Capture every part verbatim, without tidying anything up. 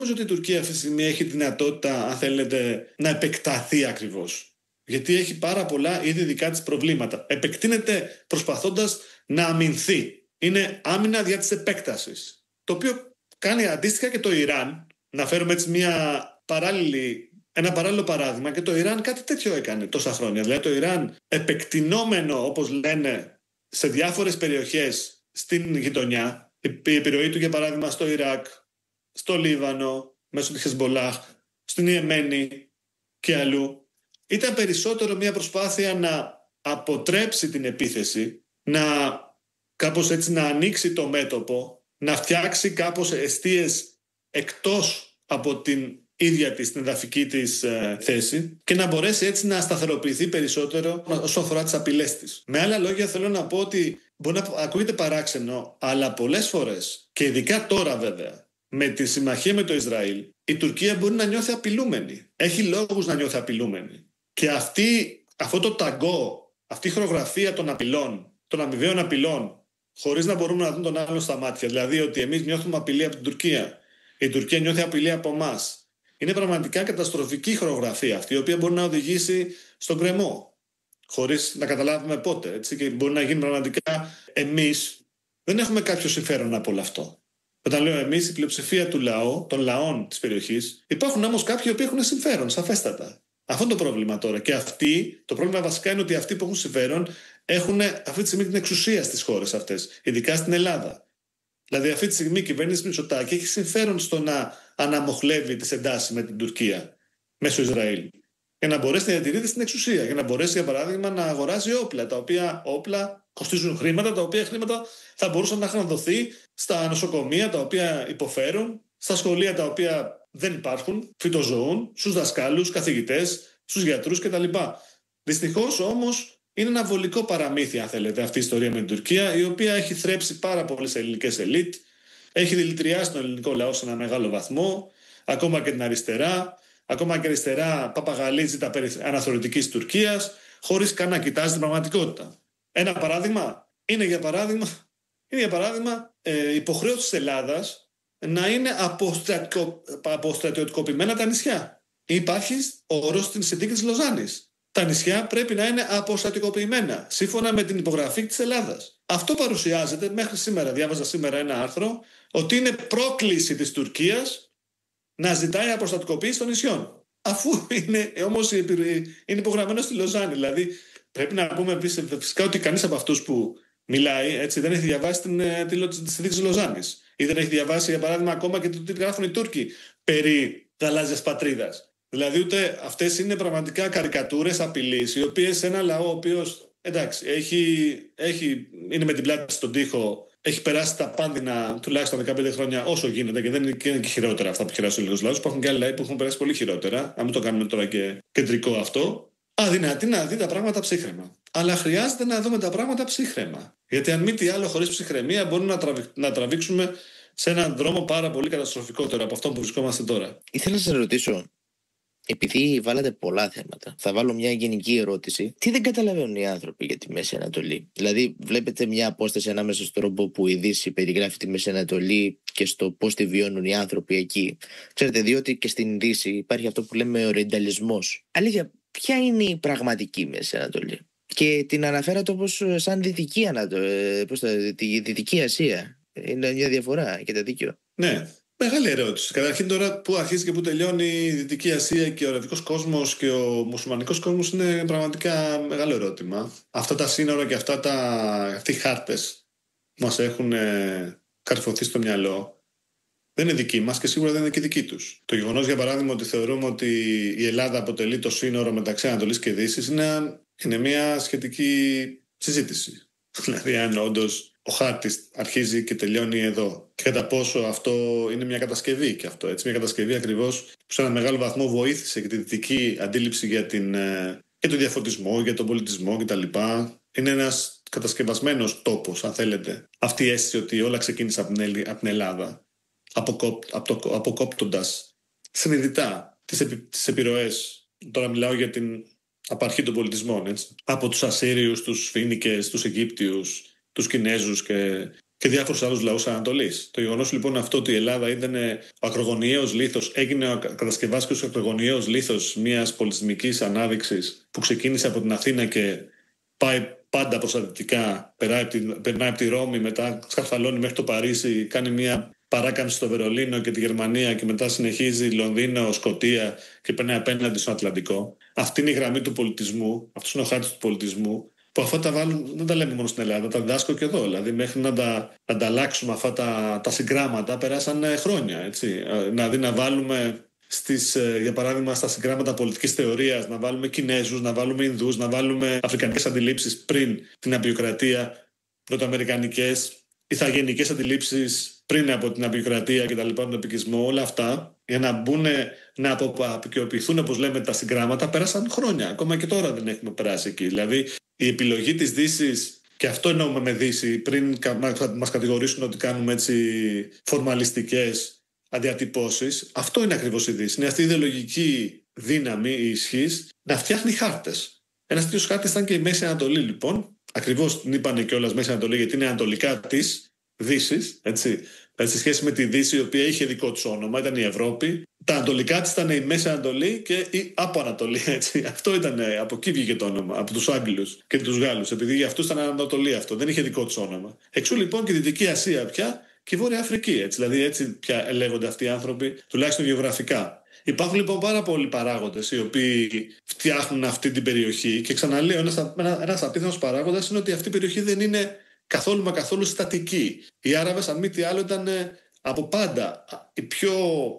ότι η Τουρκία αυτή τη στιγμή έχει δυνατότητα, αν θέλετε, να επεκταθεί ακριβώς. Γιατί έχει πάρα πολλά ήδη δικά της προβλήματα. Επεκτείνεται προσπαθώντας να αμυνθεί. Είναι άμυνα δια της επέκτασης. Το οποίο κάνει αντίστοιχα και το Ιράν. Να φέρουμε έτσι μια παράλληλη, ένα παράλληλο παράδειγμα. Και το Ιράν κάτι τέτοιο έκανε τόσα χρόνια. Δηλαδή το Ιράν επεκτηνόμενο, όπως λένε, σε διάφορες περιοχές στην γειτονιά. Η επιρροή του, για παράδειγμα, στο Ιράκ, στο Λίβανο, μέσω της Χεσμολάχ, στην Ιεμένη και αλλού, ήταν περισσότερο μια προσπάθεια να αποτρέψει την επίθεση, να κάπως έτσι να ανοίξει το μέτωπο, να φτιάξει κάπως εστίες εκτός από την ίδια της, την εδαφική της ε, θέση και να μπορέσει έτσι να σταθεροποιηθεί περισσότερο όσο αφορά τις απειλές της. Με άλλα λόγια θέλω να πω ότι μπορεί να ακούγεται παράξενο, αλλά πολλές φορές, και ειδικά τώρα βέβαια, με τη συμμαχία με το Ισραήλ, η Τουρκία μπορεί να νιώθει απειλούμενη. Έχει λόγους να νιώθει απειλούμενη. Και αυτή, αυτό το ταγκό, αυτή η χορογραφία των απειλών, των αμοιβαίων απειλών, χωρίς να μπορούμε να δουν τον άλλον στα μάτια, δηλαδή ότι εμείς νιώθουμε απειλή από την Τουρκία, η Τουρκία νιώθει απειλή από εμάς, είναι πραγματικά καταστροφική χορογραφία αυτή, η οποία μπορεί να οδηγήσει στον γκρεμό, χωρίς να καταλάβουμε πότε. Έτσι, και μπορεί να γίνει πραγματικά εμείς δεν έχουμε κάποιο συμφέρον από όλο αυτό. Όταν λέω εμείς, η πλειοψηφία του λαού, των λαών της περιοχής, υπάρχουν όμως κάποιοι που έχουν συμφέρον, σαφέστατα. Αυτό είναι το πρόβλημα τώρα. Και αυτοί, το πρόβλημα βασικά είναι ότι αυτοί που έχουν συμφέρον έχουν αυτή τη στιγμή την εξουσία στις χώρες αυτές, ειδικά στην Ελλάδα. Δηλαδή, αυτή τη στιγμή η κυβέρνηση Μητσοτάκη έχει συμφέρον στο να αναμοχλεύει τις εντάσεις με την Τουρκία μέσω Ισραήλ. Για να μπορέσει να διατηρείται στην εξουσία. Για να μπορέσει, για παράδειγμα, να αγοράζει όπλα, τα οποία όπλα κοστίζουν χρήματα, τα οποία χρήματα θα μπορούσαν να είχαν δοθεί στα νοσοκομεία τα οποία υποφέρουν, στα σχολεία τα οποία δεν υπάρχουν, φυτοζωούν, στους δασκάλους, καθηγητές, στους γιατρούς κτλ. Δυστυχώς όμως είναι ένα βολικό παραμύθι, αν θέλετε, αυτή η ιστορία με την Τουρκία, η οποία έχει θρέψει πάρα πολλές ελληνικές ελίτ, έχει δηλητηριάσει τον ελληνικό λαό σε ένα μεγάλο βαθμό, ακόμα και την αριστερά, ακόμα και η αριστερά παπαγαλίζει τα περί αναθεωρητικής Τουρκίας, χωρίς καν να κοιτάζει την πραγματικότητα. Ένα παράδειγμα είναι για παράδειγμα, είναι για παράδειγμα ε, υποχρέωση της Ελλάδας να είναι αποστρατιω... αποστρατιωτικοποιημένα τα νησιά. Υπάρχει όρος στην συνθήκη της Λοζάνης. Τα νησιά πρέπει να είναι αποστρατιωτικοποιημένα, σύμφωνα με την υπογραφή της Ελλάδας. Αυτό παρουσιάζεται μέχρι σήμερα. Διάβαζα σήμερα ένα άρθρο ότι είναι πρόκληση της Τουρκίας να ζητάει αποστρατιωτικοποίηση των νησιών. Αφού είναι όμως είναι υπογραμμένο στη Λοζάνη. Δηλαδή πρέπει να πούμε φυσικά ότι κανείς από αυτούς που μιλάει έτσι, δεν έχει διαβάσει την, τη, τη συνθήκη της Λοζάνης. Ή δεν έχει διαβάσει, για παράδειγμα, ακόμα και το τι γράφουν οι Τούρκοι περί γαλάζιας πατρίδας. Δηλαδή, ούτε αυτές είναι πραγματικά καρικατούρες απειλής, οι οποίες σε ένα λαό ο οποίος, εντάξει, έχει, έχει, είναι με την πλάτη στον τοίχο, έχει περάσει τα πάνδυνα τουλάχιστον δεκαπέντε χρόνια όσο γίνεται και δεν είναι και, και χειρότερα αυτά που χειράζουν λίγους λαούς. Υπάρχουν και άλλοι λαοί που έχουν περάσει πολύ χειρότερα, να μην το κάνουμε τώρα και κεντρικό αυτό. Αδυνατή να δει τα πράγματα ψύχραιμα. Αλλά χρειάζεται να δούμε τα πράγματα ψύχραιμα. Γιατί αν μη τι άλλο, χωρίς ψυχραιμία μπορούμε να, τραβη, να τραβήξουμε σε έναν δρόμο πάρα πολύ καταστροφικότερο από αυτό που βρισκόμαστε τώρα. Ήθελα να σας ρωτήσω, επειδή βάλατε πολλά θέματα, θα βάλω μια γενική ερώτηση. Τι δεν καταλαβαίνουν οι άνθρωποι για τη Μέση Ανατολή? Δηλαδή, βλέπετε μια απόσταση ανάμεσα στον τρόπο που η Δύση περιγράφει τη Μέση Ανατολή και στο πώς τη βιώνουν οι άνθρωποι εκεί. Ξέρετε, διότι και στην Δύση υπάρχει αυτό που λέμε ορειενταλισμός. Αλήθεια, ποια είναι η πραγματική Μέση Ανατολή? Και την αναφέρατε όπως σαν Δυτική, Ανατο... πώς το... Δυτική Ασία. Είναι μια διαφορά, έχετε δίκιο. Ναι. Μεγάλη ερώτηση. Καταρχήν, τώρα που αρχίζει και που τελειώνει η Δυτική Ασία και ο αραβικός κόσμος και ο μουσουλμανικός κόσμος είναι πραγματικά μεγάλο ερώτημα. Αυτά τα σύνορα και αυτά τα, αυτοί οι χάρτες που μας έχουν ε, καρφωθεί στο μυαλό δεν είναι δικοί μας και σίγουρα δεν είναι και δικοί τους. Το γεγονός, για παράδειγμα, ότι θεωρούμε ότι η Ελλάδα αποτελεί το σύνορο μεταξύ Ανατολής και Δύσης είναι, είναι μια σχετική συζήτηση. Δηλαδή, αν όντως ο χάρτης αρχίζει και τελειώνει εδώ. Και κατά πόσο αυτό είναι μια κατασκευή και αυτό. Έτσι, μια κατασκευή ακριβώς που σε ένα μεγάλο βαθμό βοήθησε και τη δυτική αντίληψη για, την, για τον διαφωτισμό, για τον πολιτισμό κτλ. Είναι ένας κατασκευασμένος τόπος, αν θέλετε. Αυτή η αίσθηση ότι όλα ξεκίνησαν από την, από την Ελλάδα, αποκόπ, απο, αποκόπτοντας συνειδητά τις, επι, τις επιρροές. Τώρα μιλάω για την απαρχή των πολιτισμών. Έτσι. Από τους Ασσύριους, τους Φοίνικες, τους Αιγύπτιους, τους Κινέζους και και διάφορους άλλους λαούς Ανατολής. Το γεγονός λοιπόν αυτό ότι η Ελλάδα ήταν ο ακρογωνιαίος λίθος, έγινε ο κατασκευάστηκε ο ακρογωνιαίος λίθος μιας πολιτισμικής ανάδειξης που ξεκίνησε από την Αθήνα και πάει πάντα προστατευτικά, περνάει από, τη, περνάει από τη Ρώμη, μετά σκαρφαλώνει μέχρι το Παρίσι, κάνει μια παράκαμψη στο Βερολίνο και τη Γερμανία και μετά συνεχίζει Λονδίνο, Σκωτία και περνάει απέναντι στον Ατλαντικό. Αυτή είναι η γραμμή του πολιτισμού, αυτός είναι ο χάρτης του πολιτισμού. Που αυτά τα βάλουν, δεν τα λέμε μόνο στην Ελλάδα, τα διδάσκω και εδώ. Δηλαδή, μέχρι να τα, να τα αλλάξουμε αυτά τα, τα συγγράμματα, περάσαν χρόνια. Έτσι. Δηλαδή, να βάλουμε, στις, για παράδειγμα, στα συγγράμματα πολιτικής θεωρίας, να βάλουμε Κινέζους, να βάλουμε Ινδούς, να βάλουμε αφρικανικές αντιλήψεις πριν την απεικιοκρατία, πρωτοαμερικανικές, ηθαγενικές αντιλήψεις πριν από την απεικιοκρατία και τα λοιπά, τον επικισμό, όλα αυτά, για να μπουν να απεικιοποιηθούν, όπως λέμε, τα συγγράμματα, πέρασαν χρόνια. Ακόμα και τώρα δεν έχουμε περάσει εκεί. Δηλαδή, η επιλογή της Δύσης, και αυτό εννοούμε με Δύση, πριν μας κατηγορήσουν ότι κάνουμε έτσι φορμαλιστικές αντιατυπώσεις, αυτό είναι ακριβώς η Δύση. Είναι αυτή η ιδεολογική δύναμη, η ισχύς, να φτιάχνει χάρτες. Ένας τέτοιος χάρτης ήταν και η Μέση Ανατολή, λοιπόν. Ακριβώς την είπανε κιόλας Μέση Ανατολή, γιατί είναι ανατολικά της Δύσης, έτσι. Σε σχέση με τη Δύση, η οποία είχε δικό της όνομα, ήταν η Ευρώπη. Τα ανατολικά της ήταν η Μέση Ανατολή και η Από Ανατολή. Έτσι. Αυτό ήταν, από εκεί βγήκε το όνομα, από τους Άγγλους και τους Γάλλους. Επειδή για αυτούς ήταν Ανατολή αυτό, δεν είχε δικό της όνομα. Εξού λοιπόν και η Δυτική Ασία πια και η Βόρεια Αφρική. Έτσι. Δηλαδή έτσι πια λέγονται αυτοί οι άνθρωποι, τουλάχιστον γεωγραφικά. Υπάρχουν λοιπόν πάρα πολλοί παράγοντες οι οποίοι φτιάχνουν αυτή την περιοχή και ξαναλέω, ένας, ένας απίθανος παράγοντας είναι ότι αυτή η περιοχή δεν είναι καθόλου μα καθόλου στατική. Οι Άραβες, αν μη τι άλλο, ήταν από πάντα οι πιο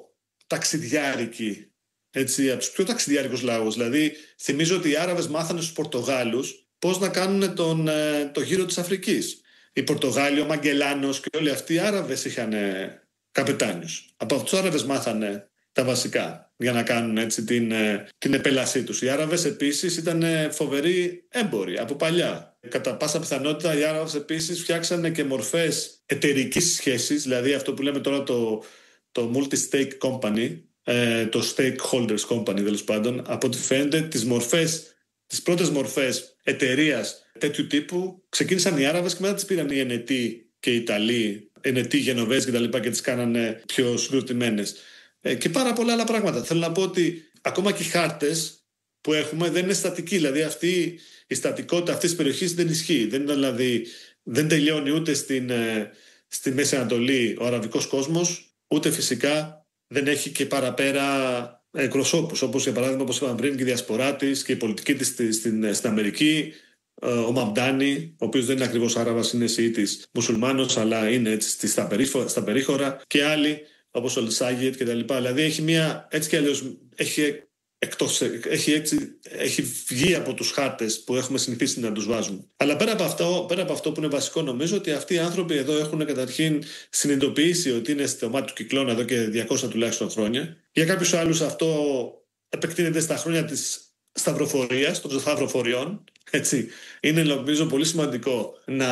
ταξιδιάρικοι, έτσι, από τους πιο ταξιδιάρικους λαούς. Δηλαδή, θυμίζω ότι οι Άραβες μάθανε στους Πορτογάλους πώς να κάνουν τον, το γύρο της Αφρικής. Οι Πορτογάλοι, ο Μαγκελάνος και όλοι αυτοί οι Άραβες είχαν καπετάνιους. Από αυτούς τους Άραβες μάθανε τα βασικά για να κάνουν έτσι την, την επέλασή τους. Οι Άραβες επίσης ήταν φοβεροί έμποροι από παλιά. Κατά πάσα πιθανότητα οι Άραβες επίσης φτιάξανε και μορφές εταιρικής σχέσης, δηλαδή αυτό που λέμε τώρα το, το multi-stake company, το stakeholders company τέλος πάντων, από ό,τι φαίνεται τις μορφές, τις πρώτες μορφές εταιρείας τέτοιου τύπου ξεκίνησαν οι Άραβες και μετά τις πήραν οι Ενετοί και οι Ιταλοί, Ενετοί, Γενοβέζοι κτλ. Και, και τις κάνανε πιο συγκροτημένες. Και πάρα πολλά άλλα πράγματα. Θέλω να πω ότι ακόμα και οι χάρτες που έχουμε δεν είναι στατικοί. Δηλαδή αυτή η στατικότητα αυτής της περιοχής δεν ισχύει. Δεν, δηλαδή, δεν τελειώνει ούτε στην, στη Μέση Ανατολή ο αραβικός κόσμος, ούτε φυσικά δεν έχει και παραπέρα εκπροσώπους. Όπως για παράδειγμα, όπως είπαμε πριν, και η διασπορά της και η πολιτική της στην, στην Αμερική. Ο Μαμντάνι, ο οποίος δεν είναι ακριβώς Άραβας, είναι Σιήτης μουσουλμάνος, αλλά είναι έτσι στα, περίφο, στα περίχωρα, και άλλοι όπως ο Λσάγιετ και τα λοιπά. Δηλαδή έχει μια, έτσι κι αλλιώς, έχει, εκτός, έχει, έτσι, έχει βγει από τους χάρτες που έχουμε συνηθίσει να τους βάζουμε. Αλλά πέρα από, αυτό, πέρα από αυτό που είναι βασικό, νομίζω ότι αυτοί οι άνθρωποι εδώ έχουν καταρχήν συνειδητοποιήσει ότι είναι στο μάτι του κυκλώνα εδώ και διακόσια τουλάχιστον χρόνια. Για κάποιους άλλους αυτό επεκτείνεται στα χρόνια της σταυροφορίας, των σταυροφοριών. Έτσι. Είναι νομίζω πολύ σημαντικό να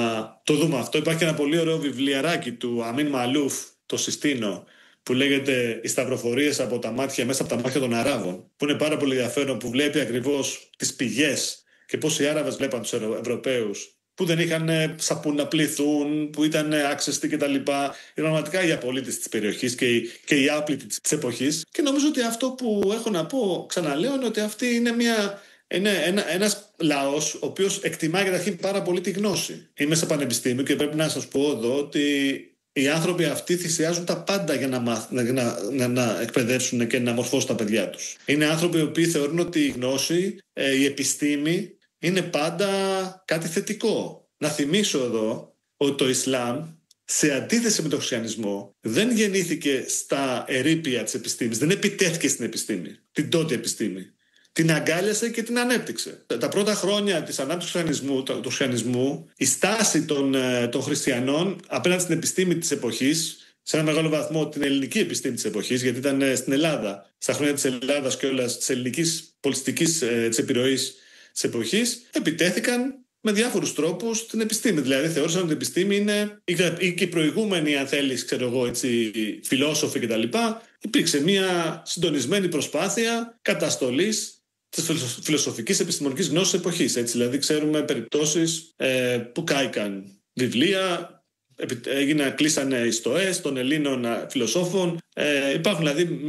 το δούμε αυτό. Υπάρχει ένα πολύ ωραίο βιβλιαράκι του Αμίν Μαλούφ, το συστήνω, που λέγεται «Οι σταυροφορίες από τα μάτια, μέσα από τα μάτια των Αράβων», που είναι πάρα πολύ ενδιαφέρον, που βλέπει ακριβώς τις πηγές και πώς οι Άραβες βλέπαν τους Ευρωπαίους, που δεν είχαν σαπούν να πληθούν, που ήταν άξεστοι κτλ. Είναι πραγματικά οι απολύτες της περιοχής και οι, και οι άπλητοι της εποχής. Και νομίζω ότι αυτό που έχω να πω, ξαναλέω, είναι ότι αυτή είναι μια. Είναι ένα, ένας λαός ο οποίος εκτιμάει καταρχήν πάρα πολύ τη γνώση. Είμαι σε πανεπιστήμιο και πρέπει να σας πω εδώ ότι οι άνθρωποι αυτοί θυσιάζουν τα πάντα για να, μάθ, να, να, να εκπαιδεύσουν και να μορφώσουν τα παιδιά τους. Είναι άνθρωποι οι οποίοι θεωρούν ότι η γνώση, ε, η επιστήμη είναι πάντα κάτι θετικό. Να θυμίσω εδώ ότι το Ισλάμ, σε αντίθεση με τον χριστιανισμό, δεν γεννήθηκε στα ερείπια της επιστήμης, δεν επιτέθηκε στην επιστήμη, την τότε επιστήμη. Την αγκάλιασε και την ανέπτυξε. Τα πρώτα χρόνια της ανάπτυξης του χριστιανισμού, του χριστιανισμού, η στάση των, των χριστιανών απέναντι στην επιστήμη της εποχής, σε ένα μεγάλο βαθμό την ελληνική επιστήμη της εποχής, γιατί ήταν στην Ελλάδα, στα χρόνια της Ελλάδας και όλας της ελληνικής πολιτιστικής επιρροής της εποχής, επιτέθηκαν με διάφορους τρόπους στην επιστήμη. Δηλαδή θεώρησαν ότι η επιστήμη είναι, ή και οι προηγούμενοι, αν θέλεις, ξέρω εγώ, έτσι, φιλόσοφοι κτλ. Υπήρξε μια συντονισμένη προσπάθεια καταστολής της φιλοσοφικής επιστημονικής γνώσης εποχής. Έτσι, δηλαδή ξέρουμε περιπτώσεις ε, που κάηκαν βιβλία, έγιναν, κλείσανε οι στοές των Ελλήνων φιλοσόφων. Ε, υπάρχουν δηλαδή